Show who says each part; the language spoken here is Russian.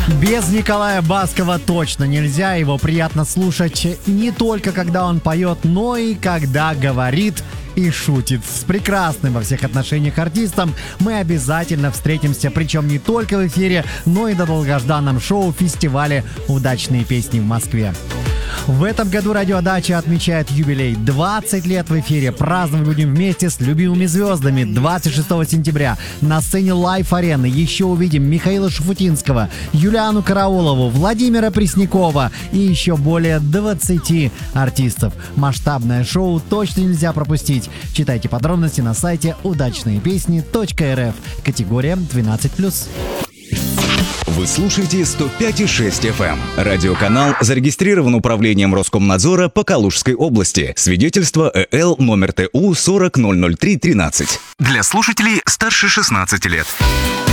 Speaker 1: Без Николая Баскова точно нельзя. Его приятно слушать не только когда он поет, но и когда говорит и шутит. С прекрасным во всех отношениях артистом мы обязательно встретимся, причем не только в эфире, но и на долгожданном шоу-фестивале «Удачные песни» в Москве. В этом году радиодача отмечает юбилей. 20 лет в эфире. Праздновать будем вместе с любимыми звездами. 26 сентября на сцене Лайф-арены еще увидим Михаила Шуфутинского, Юлиану Караулову, Владимира Преснякова и еще более 20 артистов. Масштабное шоу точно нельзя пропустить. Читайте подробности на сайте удачныепесни.рф. Категория 12+.
Speaker 2: Вы слушаете 105,6 FM. Радиоканал зарегистрирован управлением Роскомнадзора по Калужской области. Свидетельство ЭЛ номер ТУ 40 003 13. Для слушателей старше 16 лет.